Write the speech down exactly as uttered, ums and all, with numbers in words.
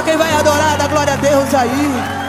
quem vai adorar, dá glória a Deus aí.